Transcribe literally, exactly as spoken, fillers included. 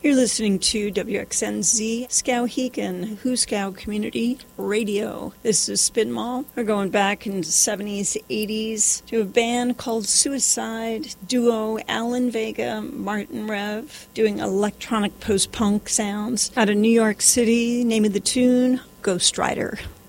You're listening to W X N Z Skowhegan, Huskow Community Radio. This is Spin Mall. We're going back into the seventies, eighties to a band called Suicide, duo Alan Vega, Martin Rev, doing electronic post-punk sounds out of New York City. Name of the tune, Ghost Rider.